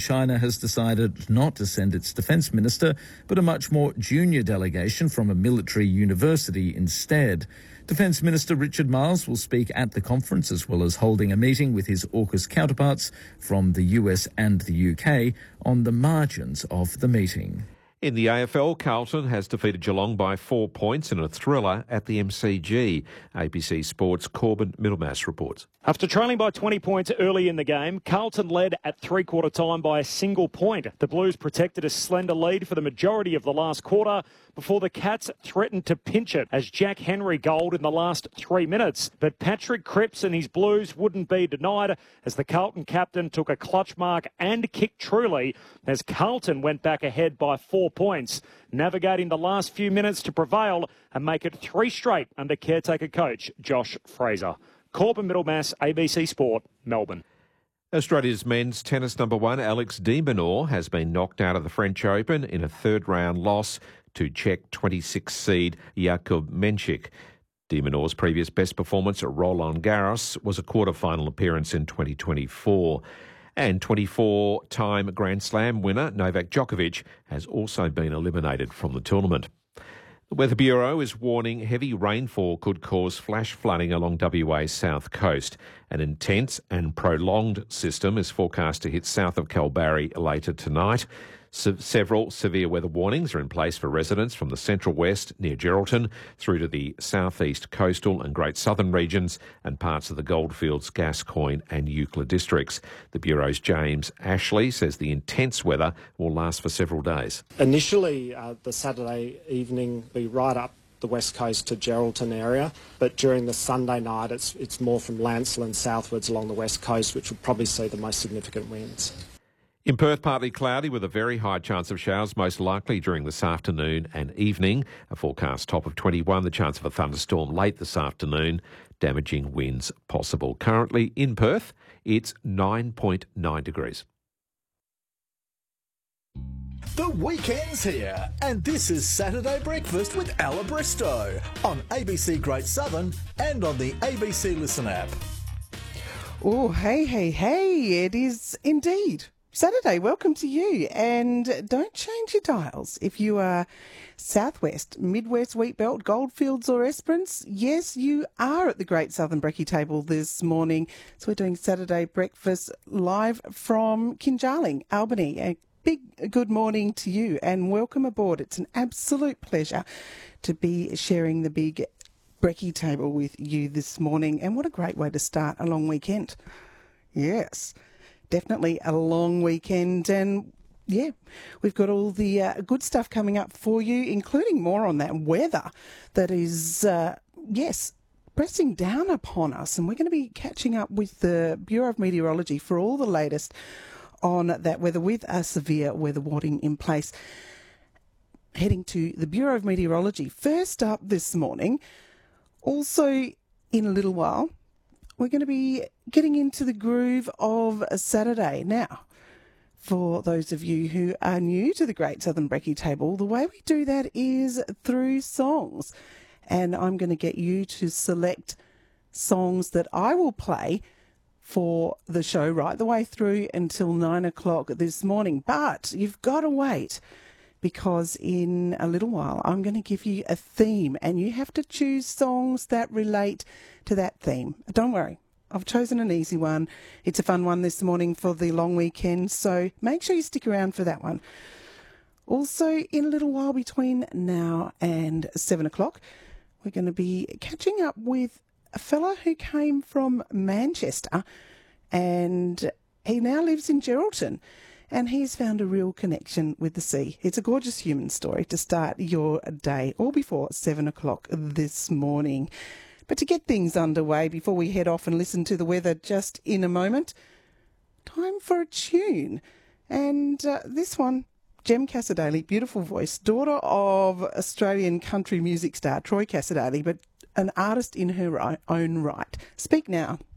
China has decided not to send its defence minister, but a much more junior delegation from a military university instead. Defence Minister Richard Marles will speak at the conference, as well as holding a meeting with his AUKUS counterparts from the US and the UK on the margins of the meeting. In the AFL, Carlton has defeated Geelong by 4 points in a thriller at the MCG. ABC Sports' Corbin Middlemass reports. After trailing by 20 points early in the game, Carlton led at three-quarter time by a single point. The Blues protected a slender lead for the majority of the last quarter before the Cats threatened to pinch it as Jack Henry goaled in the last 3 minutes. But Patrick Cripps and his Blues wouldn't be denied as the Carlton captain took a clutch mark and kicked truly as Carlton went back ahead by 4 points, navigating the last few minutes to prevail and make it 3 straight under caretaker coach Josh Fraser. Corbin Middlemass, ABC Sport, Melbourne. Australia's men's tennis number one, Alex de Minaur, has been knocked out of the French Open in a third-round loss to Czech 26 seed Jakub Menchik. De Minaur's previous best performance at Roland Garros was a quarter-final appearance in 2024. And 24-time Grand Slam winner Novak Djokovic has also been eliminated from the tournament. The Weather Bureau is warning heavy rainfall could cause flash flooding along WA's south coast. An intense and prolonged system is forecast to hit south of Kalbarri later tonight. Several severe weather warnings are in place for residents from the central west near Geraldton through to the southeast coastal and Great Southern regions and parts of the Goldfields, Gascoyne and Euclid districts. The Bureau's James Ashley says the intense weather will last for several days. Initially, the Saturday evening will be right up the west coast to Geraldton area, but during the Sunday night it's more from Lancelin southwards along the west coast, which will probably see the most significant winds. In Perth, partly cloudy with a very high chance of showers, most likely during this afternoon and evening. A forecast top of 21, the chance of a thunderstorm late this afternoon, damaging winds possible. Currently in Perth, it's 9.9 degrees. The weekend's here, and this is Saturday Breakfast with Ella Bristow on ABC Great Southern and on the ABC Listen app. Oh, hey, it is indeed Saturday. Welcome to you, and don't change your dials. If you are Southwest, Midwest, Wheatbelt, Goldfields or Esperance, yes, you are at the Great Southern Brekkie table this morning. So we're doing Saturday Breakfast live from Kinjarling, Albany. A big good morning to you and welcome aboard. It's an absolute pleasure to be sharing the big Brekkie table with you this morning, and what a great way to start a long weekend. Yes. Definitely a long weekend, and yeah, we've got all the good stuff coming up for you, including more on that weather that is, pressing down upon us. And we're going to be catching up with the Bureau of Meteorology for all the latest on that weather with a severe weather warning in place. Heading to the Bureau of Meteorology. First up this morning, also in a little while, we're going to be getting into the groove of a Saturday. Now, for those of you who are new to the Great Southern Brekkie table, the way we do that is through songs. And I'm going to get you to select songs that I will play for the show right the way through until 9 o'clock this morning. But you've got to wait, because in a little while I'm going to give you a theme and you have to choose songs that relate to that theme. Don't worry, I've chosen an easy one. It's a fun one this morning for the long weekend, so make sure you stick around for that one. Also, in a little while between now and 7 o'clock, we're going to be catching up with a fella who came from Manchester and he now lives in Geraldton. And he's found a real connection with the sea. It's a gorgeous human story to start your day, all before 7 o'clock this morning. But to get things underway, before we head off and listen to the weather just in a moment, time for a tune. And this one, Jem Cassar-Daley, beautiful voice, daughter of Australian country music star Troy Cassar-Daley, but an artist in her own right. Speak Now.